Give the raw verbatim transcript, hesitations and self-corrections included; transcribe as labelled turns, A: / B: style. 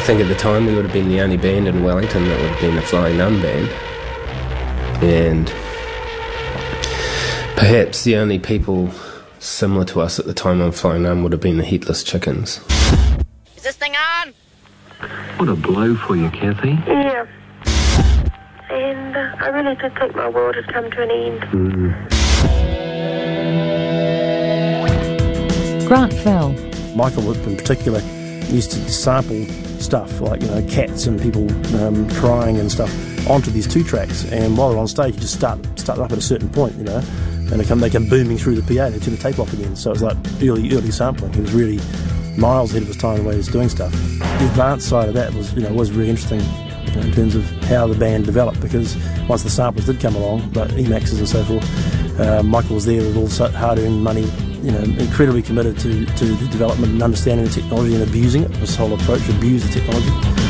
A: think at the time we would have been the only band in Wellington that would have been a Flying Nun band. And perhaps the only people similar to us at the time on Flying Nun would have been the Headless Chickens.
B: Is this thing on?
C: What a blow for you, Kathy.
D: Yeah. And uh, I really did think my world had come to an end.
C: Mm.
E: Grant Fell.
F: Michael in particular used to sample stuff like, you know, cats and people um, crying and stuff onto these two tracks, and while they're on stage you just start start up at a certain point, you know, and they come they come booming through the P A and they turn the tape off again. So it's like early early sampling. He was really miles ahead of his time in the way he was doing stuff. The advanced side of that was, you know, was really interesting, you know, in terms of how the band developed, because once the samplers did come along, like Emaxes and so forth, uh, Michael was there with all the hard-earned money, you know, incredibly committed to, to the development and understanding the technology and abusing it. This whole approach, abuse the technology.